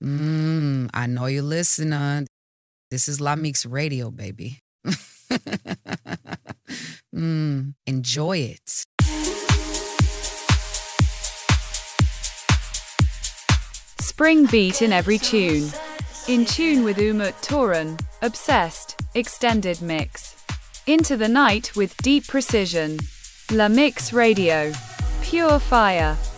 I know you're listening. This is La Mix Radio, baby. Enjoy it. Spring beat in every tune. In tune with Umut Toran, Obsessed, extended mix. Into the night with deep precision. La Mix Radio. Pure fire.